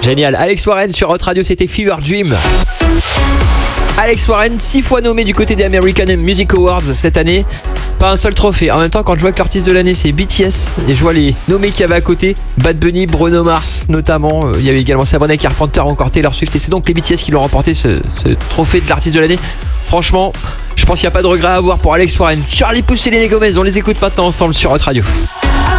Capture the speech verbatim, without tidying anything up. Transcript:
Génial. Alex Warren sur Hot Radio, c'était Fever Dream. Alex Warren, six fois nommé du côté des American Music Awards cette année. Pas un seul trophée. En même temps, quand je vois que l'artiste de l'année c'est B T S et je vois les nommés qu'il y avait à côté, Bad Bunny, Bruno Mars notamment, il y avait également Sabrina Carpenter, encore Taylor Swift, et c'est donc les B T S qui l'ont remporté ce, ce trophée de l'artiste de l'année. Franchement, je pense qu'il n'y a pas de regret à avoir pour Alex Warren. Charlie Puth et Selena Gomez, on les écoute maintenant ensemble sur Hot Radio.